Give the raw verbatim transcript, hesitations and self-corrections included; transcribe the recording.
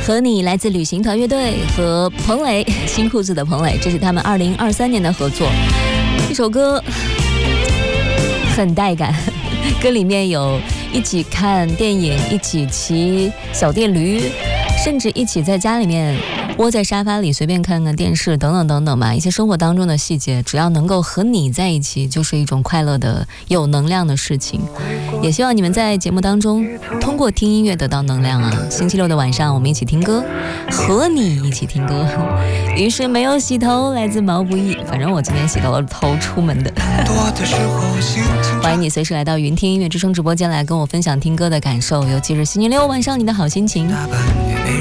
和你来自旅行团乐队和彭磊，新裤子的彭磊，这是他们二零二三年的合作。这首歌很带感，歌里面有一起看电影，一起骑小电驴，甚至一起在家里面窝在沙发里随便看看电视等等等等吧，一些生活当中的细节，只要能够和你在一起，就是一种快乐的有能量的事情。也希望你们在节目当中通过听音乐得到能量啊！星期六的晚上我们一起听歌，和你一起听歌。于是没有洗头，来自毛不易，反正我今天洗头了头出门的。欢迎你随时来到云听音乐之声直播间来跟我分享听歌的感受，尤其是星期六晚上你的好心情。